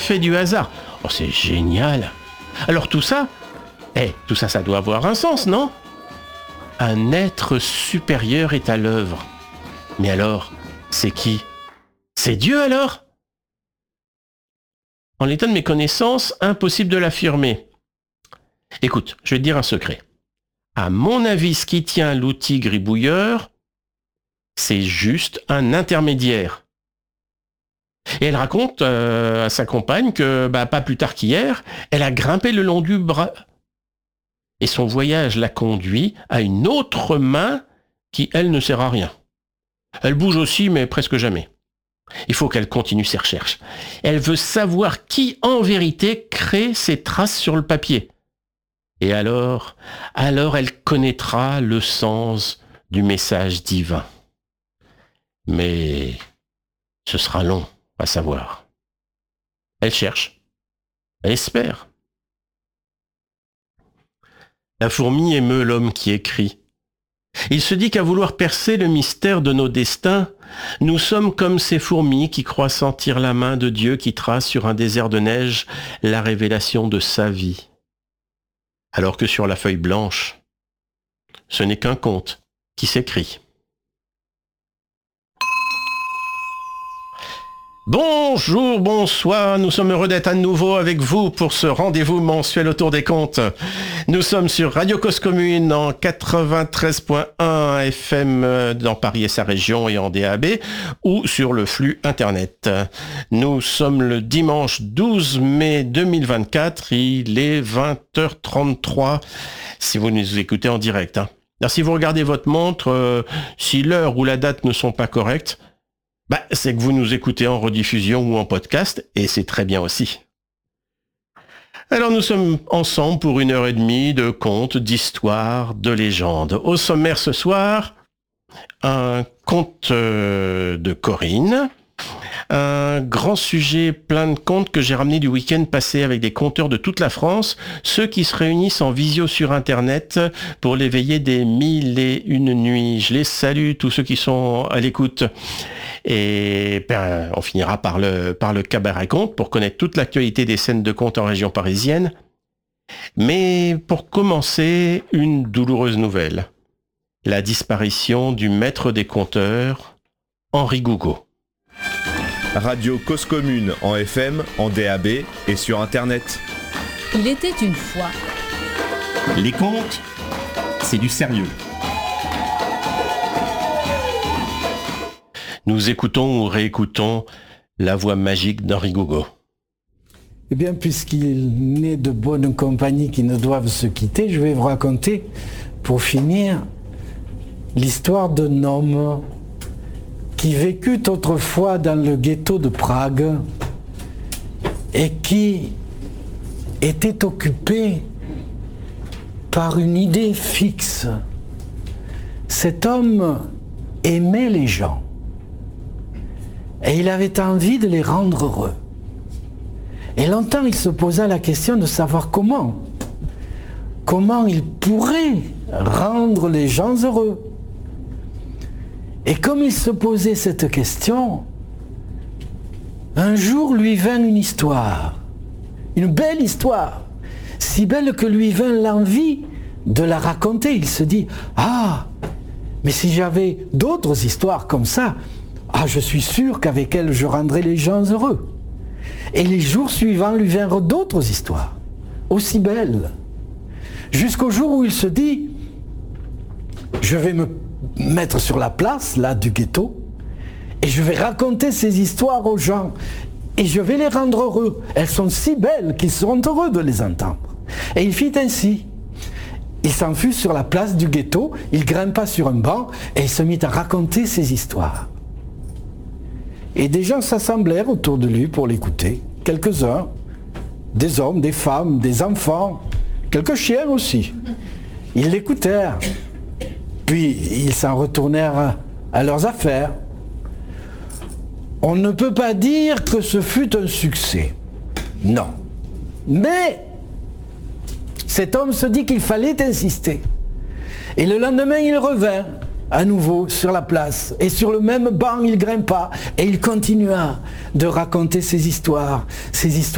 l'effet du hasard. Oh, c'est génial. Alors tout ça, ça doit avoir un sens, non ? Un être supérieur est à l'œuvre. Mais alors, c'est qui ? C'est Dieu alors ? En l'état de mes connaissances, impossible de l'affirmer. Écoute, je vais te dire un secret. À mon avis, ce qui tient l'outil gribouilleur, c'est juste un intermédiaire. Et elle raconte à sa compagne que, pas plus tard qu'hier, elle a grimpé le long du bras. Et son voyage l'a conduit à une autre main qui, elle, ne sert à rien. Elle bouge aussi, mais presque jamais. Il faut qu'elle continue ses recherches. Elle veut savoir qui, en vérité, crée ces traces sur le papier. Et alors elle connaîtra le sens du message divin. Mais ce sera long à savoir. Elle cherche. Elle espère. La fourmi émeut l'homme qui écrit. Il se dit qu'à vouloir percer le mystère de nos destins, nous sommes comme ces fourmis qui croient sentir la main de Dieu qui trace sur un désert de neige la révélation de sa vie. Alors que sur la feuille blanche, ce n'est qu'un conte qui s'écrit. Bonjour, bonsoir, nous sommes heureux d'être à nouveau avec vous pour ce rendez-vous mensuel autour des contes. Nous sommes sur Radio Cause Commune en 93.1 FM dans Paris et sa région et en DAB ou sur le flux internet. Nous sommes le dimanche 12 mai 2024, il est 20h33 si vous nous écoutez en direct. Alors si vous regardez votre montre, si l'heure ou la date ne sont pas correctes, c'est que vous nous écoutez en rediffusion ou en podcast, et c'est très bien aussi. Alors nous sommes ensemble pour 1h30 de contes, d'histoires, de légendes. Au sommaire ce soir, un conte de Corinne, un grand sujet plein de contes que j'ai ramené du week-end passé avec des conteurs de toute la France, ceux qui se réunissent en visio sur Internet pour l'éveiller des 1001 nuits. Je les salue, tous ceux qui sont à l'écoute. Et on finira par le cabaret conte pour connaître toute l'actualité des scènes de contes en région parisienne. Mais pour commencer, une douloureuse nouvelle. La disparition du maître des conteurs, Henri Gougaud. Radio Cause Commune en FM, en DAB et sur Internet. Il était une fois. Les contes, c'est du sérieux. Nous écoutons ou réécoutons la voix magique d'Henri Gougaud. Eh bien, puisqu'il n'est de bonne compagnie qui ne doivent se quitter, je vais vous raconter, pour finir, l'histoire d'un homme qui vécut autrefois dans le ghetto de Prague et qui était occupé par une idée fixe. Cet homme aimait les gens et il avait envie de les rendre heureux. Et longtemps il se posa la question de savoir comment il pourrait rendre les gens heureux. Et comme il se posait cette question, un jour lui vint une histoire, une belle histoire, si belle que lui vint l'envie de la raconter. Il se dit, mais si j'avais d'autres histoires comme ça, je suis sûr qu'avec elles je rendrais les gens heureux. Et les jours suivants lui vinrent d'autres histoires, aussi belles, jusqu'au jour où il se dit, je vais me mettre sur la place, là, du ghetto, et je vais raconter ces histoires aux gens, et je vais les rendre heureux. Elles sont si belles qu'ils seront heureux de les entendre. Et il fit ainsi. Il s'en fut sur la place du ghetto, il grimpa sur un banc, et il se mit à raconter ses histoires. Et des gens s'assemblèrent autour de lui pour l'écouter. Quelques-uns, des hommes, des femmes, des enfants, quelques chiens aussi. Ils l'écoutèrent. Puis ils s'en retournèrent à leurs affaires. On ne peut pas dire que ce fut un succès. Non. Mais cet homme se dit qu'il fallait insister. Et le lendemain, il revint à nouveau sur la place. Et sur le même banc, il grimpa. Et il continua de raconter ses histoires